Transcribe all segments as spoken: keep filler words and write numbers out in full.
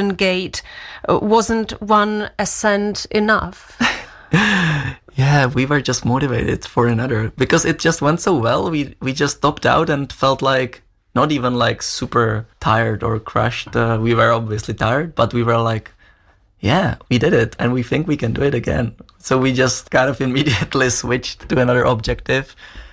Golden Gate. Uh, wasn't one ascent enough? Yeah, we were just motivated for another because it just went so well. We we just topped out and felt like not even like super tired or crushed. Uh, we were obviously tired, but we were like, yeah, we did it and we think we can do it again. So we just kind of immediately switched to another objective.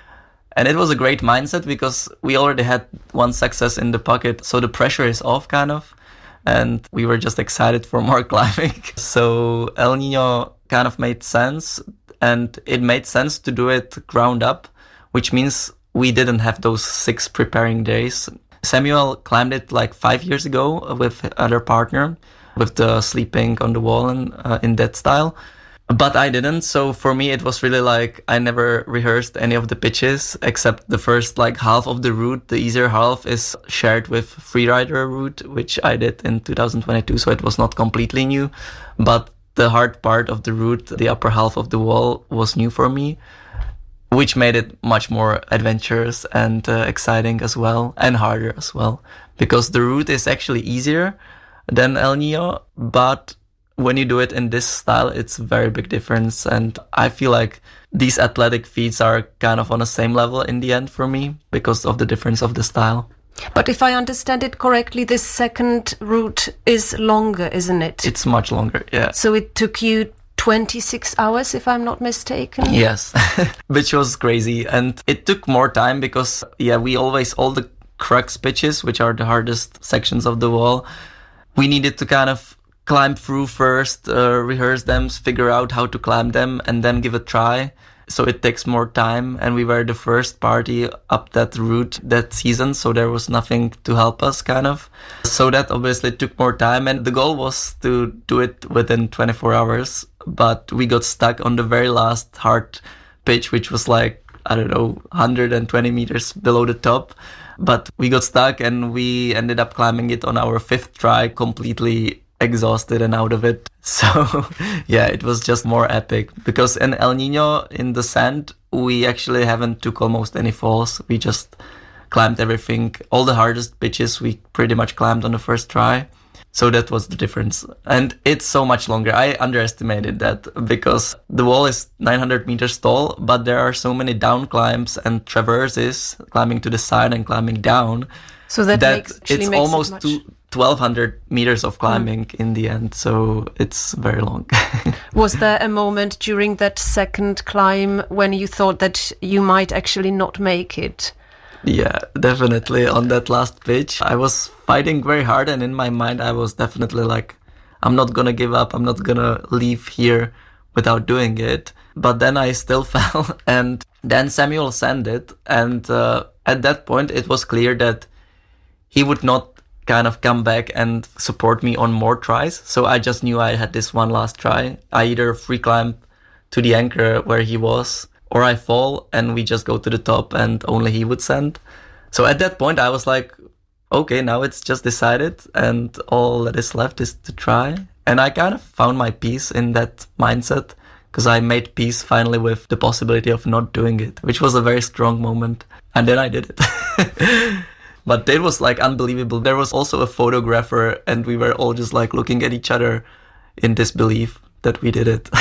And it was a great mindset because we already had one success in the pocket. So the pressure is off kind of. And we were just excited for more climbing. So El Nino kind of made sense. And it made sense to do it ground up, which means we didn't have those six preparing days. Samuel climbed it like five years ago with other partner, with the sleeping on the wall and uh, in that style. But I didn't. So for me, it was really like I never rehearsed any of the pitches except the first like half of the route. The easier half is shared with Freerider route, which I did in two thousand twenty-two. So it was not completely new, but the hard part of the route, the upper half of the wall, was new for me, which made it much more adventurous and uh, exciting as well, and harder as well, because the route is actually easier than El Nino, but when you do it in this style, it's a very big difference. And I feel like these athletic feats are kind of on the same level in the end for me because of the difference of the style. But if I understand it correctly, this second route is longer, isn't it? It's much longer, yeah. So it took you twenty-six hours, if I'm not mistaken? Yes, which was crazy. And it took more time because, yeah, we always, all the crux pitches, which are the hardest sections of the wall, we needed to kind of climb through first, uh, rehearse them, figure out how to climb them, and then give a try. So it takes more time, and we were the first party up that route that season, so there was nothing to help us, kind of. So that obviously took more time, and the goal was to do it within twenty-four hours, but we got stuck on the very last hard pitch, which was like, I don't know, one hundred twenty meters below the top. But we got stuck, and we ended up climbing it on our fifth try, completely exhausted and out of it. So yeah, it was just more epic because in El Nino, in the sand, we actually haven't took almost any falls. We just climbed everything. All the hardest pitches we pretty much climbed on the first try. So that was the difference. And it's so much longer. I underestimated that because the wall is nine hundred meters tall, but there are so many down climbs and traverses, climbing to the side and climbing down. So that, that makes, it's makes almost it much... two, twelve hundred meters of climbing mm. in the end. So it's very long. Was there a moment during that second climb when you thought that you might actually not make it? Yeah, definitely. On that last pitch, I was fighting very hard. And in my mind, I was definitely like, I'm not going to give up. I'm not going to leave here without doing it. But then I still fell. And then Samuel ascended. And uh, at that point, it was clear that he would not kind of come back and support me on more tries. So I just knew I had this one last try. I either free climb to the anchor where he was, or I fall and we just go to the top and only he would send. So at that point I was like, okay, now it's just decided and all that is left is to try. And I kind of found my peace in that mindset because I made peace finally with the possibility of not doing it, which was a very strong moment. And then I did it. But it was like unbelievable. There was also a photographer and we were all just like looking at each other in disbelief that we did it.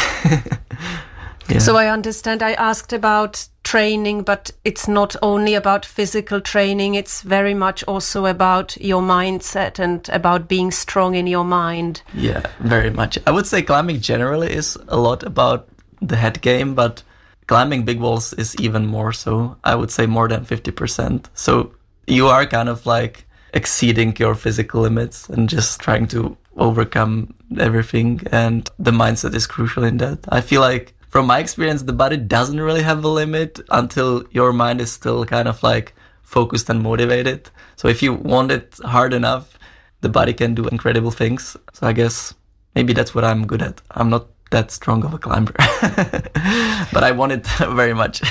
Yeah. So I understand I asked about training, but it's not only about physical training. It's very much also about your mindset and about being strong in your mind. Yeah, very much. I would say climbing generally is a lot about the head game, but climbing big walls is even more so. I would say more than fifty percent. So you are kind of like exceeding your physical limits and just trying to overcome everything. And the mindset is crucial in that. I feel like from my experience, the body doesn't really have a limit until your mind is still kind of like focused and motivated. So if you want it hard enough, the body can do incredible things. So I guess maybe that's what I'm good at. I'm not that strong of a climber, but I want it very much.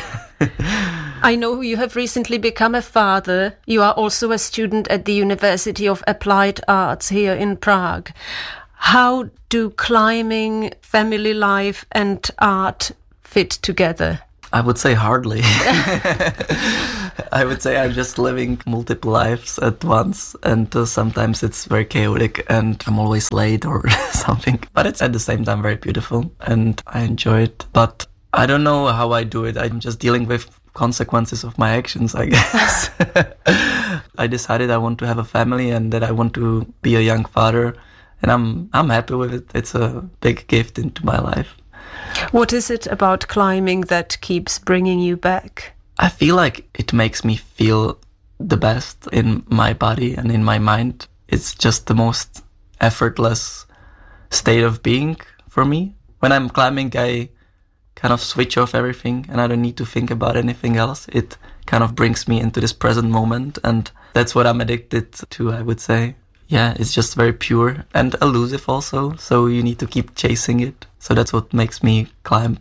I know you have recently become a father. You are also a student at the University of Applied Arts here in Prague. How do climbing, family life and art fit together? I would say hardly. I would say I'm just living multiple lives at once, and uh, sometimes it's very chaotic and I'm always late or something. But it's at the same time very beautiful and I enjoy it. But I don't know how I do it. I'm just dealing with consequences of my actions, I guess. I decided I want to have a family and that I want to be a young father, and I'm I'm happy with it. It's a big gift into my life. What is it about climbing that keeps bringing you back? I feel like it makes me feel the best in my body and in my mind. It's just the most effortless state of being for me. When I'm climbing, I kind of switch off everything and I don't need to think about anything else. It kind of brings me into this present moment, and that's what I'm addicted to, I would say. Yeah, it's just very pure and elusive also, so you need to keep chasing it. So that's what makes me climb.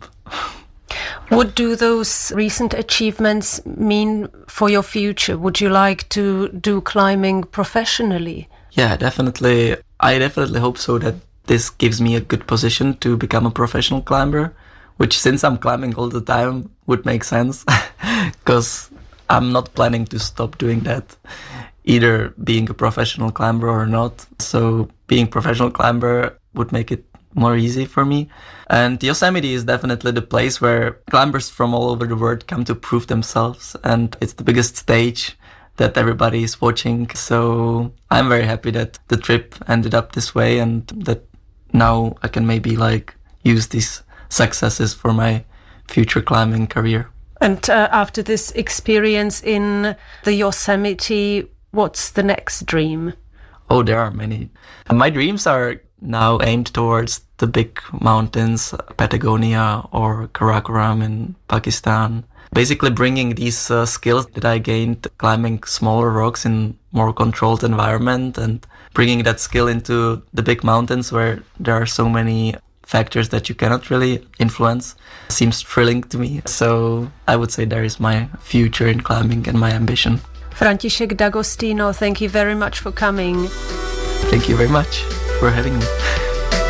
What do those recent achievements mean for your future? Would you like to do climbing professionally? Yeah, definitely. I definitely hope so, that this gives me a good position to become a professional climber, which, since I'm climbing all the time, would make sense, because I'm not planning to stop doing that, either being a professional climber or not. So being a professional climber would make it more easy for me. And Yosemite is definitely the place where climbers from all over the world come to prove themselves, and it's the biggest stage that everybody is watching. So I'm very happy that the trip ended up this way, and that now I can maybe like use these successes for my future climbing career. And uh, after this experience in the Yosemite, what's the next dream? Oh, there are many. My dreams are now aimed towards the big mountains, Patagonia or Karakoram in Pakistan. Basically bringing these uh, skills that I gained climbing smaller rocks in more controlled environment, and bringing that skill into the big mountains where there are so many factors that you cannot really influence. Seems thrilling to me. So I would say there is my future in climbing and my ambition. František D'Agostino, thank you very much for coming. Thank you very much for having me.